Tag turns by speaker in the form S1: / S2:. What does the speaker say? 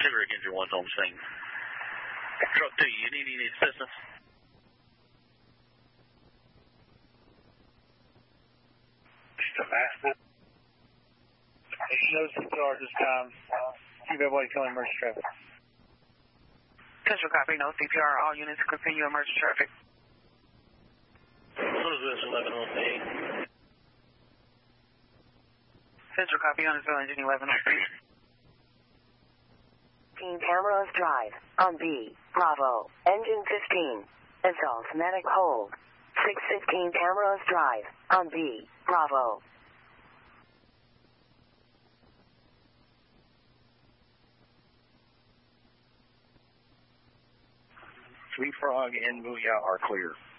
S1: Two rig engine one's on scene. Truck 2, you need any assistance?
S2: No CPR this time. Keep everybody coming emergency traffic.
S3: Central copy, no CPR. All units continue emergency traffic.
S1: What is this, 11 on B?
S3: Central copy, Huntersville engine 11 on B.
S4: 15 Tamrose Drive on B. Bravo. Engine 15. Asymptomatic hold. 615 Tamrose Drive on B. Bravo.
S2: Sweet Frog and Booyah are clear.